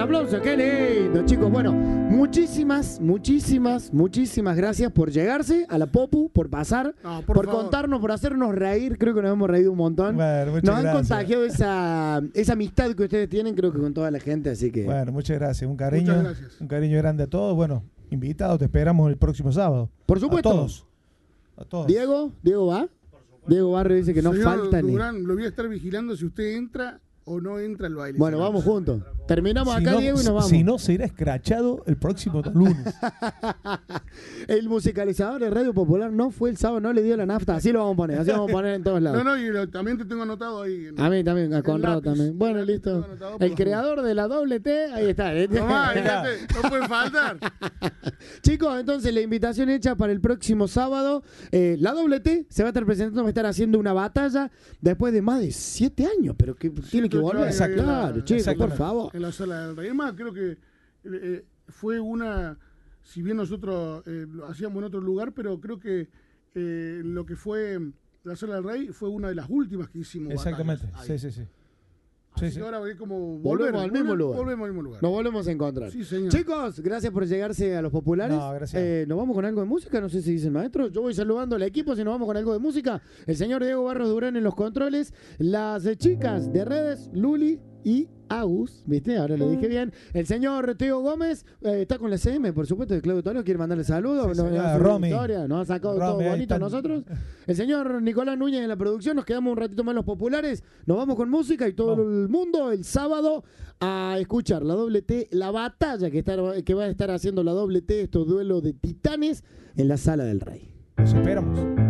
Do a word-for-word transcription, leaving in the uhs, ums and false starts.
aplauso, qué lindo, chicos. Bueno, muchísimas, muchísimas, muchísimas gracias por llegarse a la Popu, por pasar, No, por por favor. contarnos, por hacernos reír. Creo que nos hemos reído un montón. Bueno, muchas nos han gracias. contagiado esa, esa amistad que ustedes tienen, creo que con toda la gente, así que... Bueno, muchas gracias. Un cariño, Muchas gracias. un cariño grande a todos. Bueno, invitados, te esperamos el próximo sábado. Por supuesto. A todos. A todos. Diego, Diego va. Diego Barrio dice que no Señor falta ni... Durán, lo voy a estar vigilando si usted entra o no entra al baile. Bueno, señor. vamos juntos. Terminamos Si acá, no, Diego, y nos vamos. Si no, se irá escrachado el próximo lunes. El musicalizador de Radio Popular no fue el sábado, no le dio la nafta. Así lo vamos a poner, así lo vamos a poner en todos lados. No, no, y lo- también te tengo anotado ahí. en- A mí también, a en Conrado lápiz. también. Bueno, En lápiz listo. tengo anotado, por El favor. creador de la doble T, ahí está. Tomá, fíjate, no puede faltar. Chicos, entonces la invitación hecha para el próximo sábado. Eh, la doble T se va a estar presentando, va a estar haciendo una batalla después de más de siete años, pero que tiene que ocho volver. años ahí en la- Claro, chicos, por Exactamente. favor. En la sala del rey. Es más, creo que eh, fue una, si bien nosotros eh, lo hacíamos en otro lugar, pero creo que eh, lo que fue la sala del rey fue una de las últimas que hicimos. Exactamente. batallas ahí. Sí, sí, sí. Así Sí, sí. que ahora es como Volvemos volver, al mismo volver- lugar. Volvemos al mismo lugar. Nos volvemos a encontrar. Sí, señor. Chicos, gracias por llegarse a los populares. No, gracias. Eh, nos vamos con algo de música, no sé si dice el maestro. Yo voy saludando al equipo, si nos vamos con algo de música. El señor Diego Barros Durán en los controles. Las eh, chicas de redes, Luli y Agus, ¿viste? Ahora lo dije bien. El señor Teo Gómez eh, está con la C M, por supuesto, de Claudio Toro. Quiere mandarle saludos. Sí, nos, señor. nos ha subido Romy. historia, nos ha sacado Romy, todo ahí bonito a están. nosotros. El señor Nicolás Núñez en la producción. Nos quedamos un ratito más en los populares. Nos vamos con música y todo Vamos. el mundo el sábado a escuchar la doble T, la batalla que, estar, que va a estar haciendo la doble T, estos duelos de titanes en la Sala del Rey. Los esperamos.